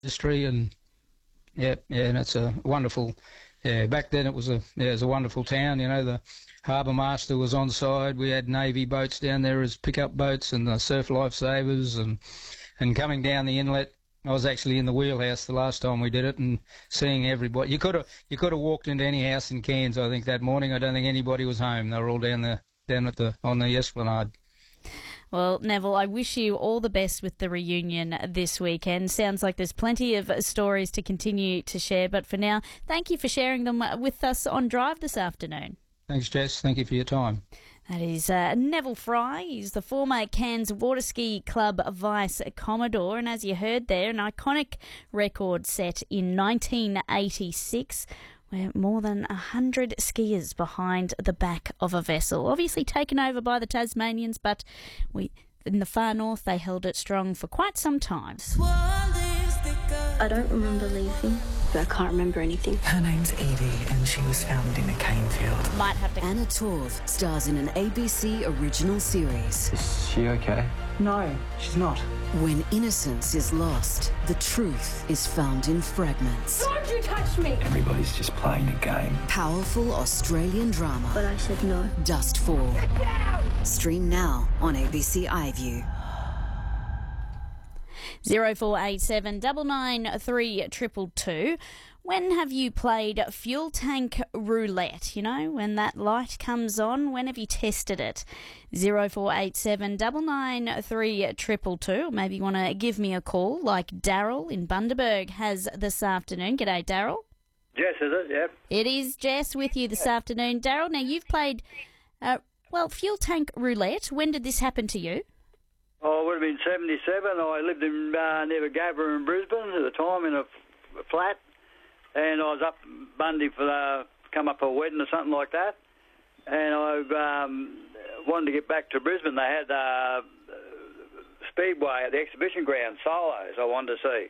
industry, and and it's a wonderful. Yeah, back then it was a wonderful town. You know, the harbour master was on side. We had navy boats down there as pickup boats, and the surf lifesavers, and coming down the inlet. I was actually in the wheelhouse the last time we did it, and seeing everybody. You could have walked into any house in Cairns, I think, that morning. I don't think anybody was home. They were all down on the Esplanade. Well, Neville, I wish you all the best with the reunion this weekend. Sounds like there's plenty of stories to continue to share, but for now, thank you for sharing them with us on Drive this afternoon. Thanks, Jess. Thank you for your time. That is Neville Fry. He's the former Cairns Water Ski Club Vice Commodore, and as you heard there, an iconic record set in 1986. We're more than 100 skiers behind the back of a vessel. Obviously taken over by the Tasmanians, but in the far north they held it strong for quite some time. I don't remember leaving, but I can't remember anything. Her name's Evie, and she was found in a cane field. Might have to. Anna Torv stars in an ABC original series. Is she okay? No, she's not. When innocence is lost, the truth is found in fragments. Don't you touch me! Everybody's just playing a game. Powerful Australian drama. But I said no. Dustfall. Get down! Stream now on ABC iView. 0487 993 222. When have you played fuel tank roulette? You know, when that light comes on, when have you tested it? 0487 993 222. Maybe you want to give me a call like Daryl in Bundaberg has this afternoon. G'day, Daryl. Jess, is it? Yep. It is Jess with you this afternoon. Daryl, now you've played, fuel tank roulette. When did this happen to you? Oh, it would have been 77. I lived in near Gabba in Brisbane at the time in a flat, and I was up Bundy come up for a wedding or something like that, and I wanted to get back to Brisbane. They had Speedway at the exhibition ground, solos I wanted to see.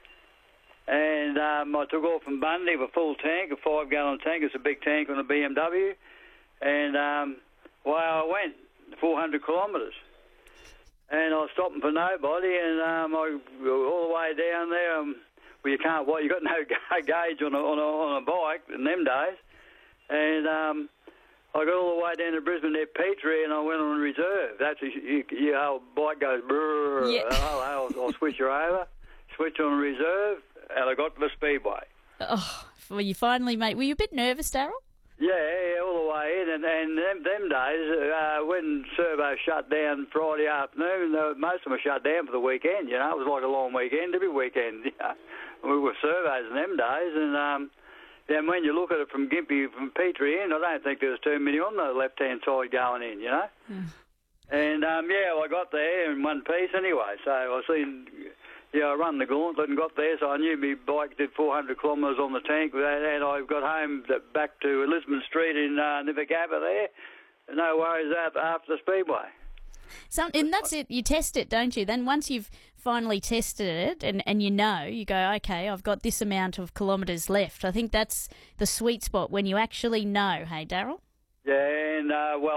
And I took off from Bundy with a full tank, a 5-gallon tank. It's a big tank on a BMW, and away I went, 400 kilometres. And I was stopping for nobody, and I all the way down there. You can't. You got no gauge on a bike in them days, and I got all the way down to Brisbane near Petrie, and I went on reserve. That's your whole bike goes brrr. Yeah. I'll switch her over, switch on reserve, and I got to the Speedway. Oh, well, you finally, mate. Were you a bit nervous, Daryl? Yeah, all the way in, and them days, when Servo shut down Friday afternoon, most of them were shut down for the weekend, you know. It was like a long weekend, every weekend, you know. We were Servos in them days, and then when you look at it from Gympie, from Petrie in, I don't think there was too many on the left-hand side going in, you know. And, I got there in one piece anyway, so I seen... Yeah, I run the gauntlet and got there, so I knew my bike did 400 kilometres on the tank, and I got home back to Elizabeth Street in Nivagabba there. No worries after the Speedway. And that's it. You test it, don't you? Then once you've finally tested it and you know, you go, okay, I've got this amount of kilometres left. I think that's the sweet spot when you actually know, hey, Daryl? Yeah, and,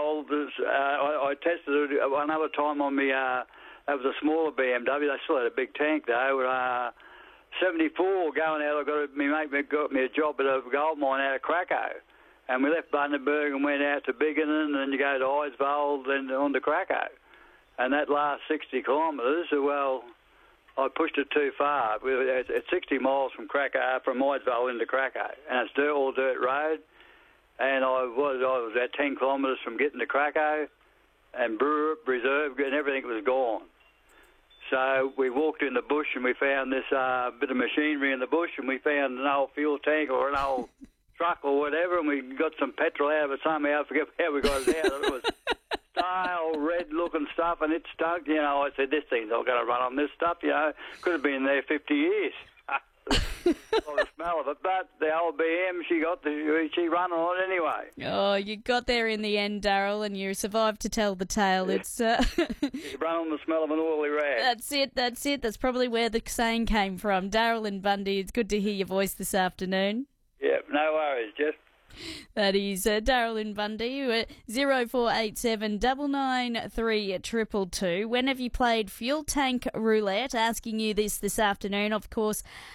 I tested it another time on me... that was a smaller BMW. They still had a big tank though. 74 going out. My mate got me a job at a gold mine out of Krakow, and we left Bundaberg and went out to Biggin, and then you go to Eidsvold and on to Krakow. And that last 60 kilometres, well, I pushed it too far. It's 60 miles from Krakow, from Eidsvold into Krakow, and it's all dirt road. And I was at 10 kilometres from getting to Krakow, and reserve, and everything was gone. So we walked in the bush and we found this bit of machinery in the bush, and we found an old fuel tank or an old truck or whatever, and we got some petrol out of it somehow. I forget how we got it out. It was stale, red-looking stuff, and it stunk. You know, I said, this thing's not going to run on this stuff, you know. Could have been there 50 years. The smell of it, but the old BM, she ran on it anyway. Oh, you got there in the end, Daryl, and you survived to tell the tale. Yeah. It's You run on the smell of an oily rag. That's it. That's probably where the saying came from. Daryl and Bundy, it's good to hear your voice this afternoon. Yeah, no worries, Jess. That is Daryl in Bundy, 0487 993 222. When have you played Fuel Tank Roulette? Asking you this afternoon. Of course,